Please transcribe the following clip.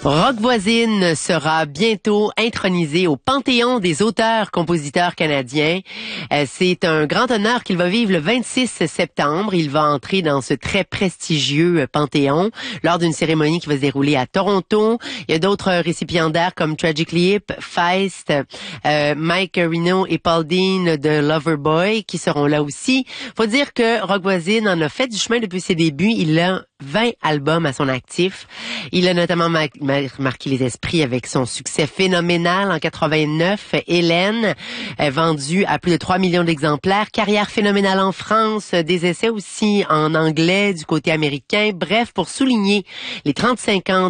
Rock Voisine sera bientôt intronisé au Panthéon des auteurs-compositeurs canadiens. C'est un grand honneur qu'il va vivre le 26 septembre. Il va entrer dans ce très prestigieux Panthéon lors d'une cérémonie qui va se dérouler à Toronto. Il y a d'autres récipiendaires comme Tragically Hip, Feist, Mike Reno et Paul Dean de Loverboy qui seront là aussi. Faut dire que Rock Voisine en a fait du chemin depuis ses débuts. Il a 20 albums à son actif. Il a notamment marqué les esprits avec son succès phénoménal en 89, Hélène, vendu à plus de 3 millions d'exemplaires, carrière phénoménale en France, des essais aussi en anglais du côté américain. Bref, pour souligner les 35 ans